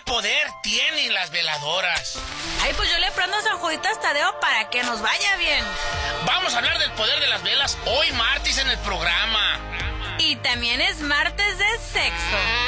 poder tienen las veladoras? Ay, pues yo le prendo a San Juditas Tadeo para que nos vaya bien. Vamos a hablar del poder de las velas hoy martes en el programa. Y también es martes de sexo.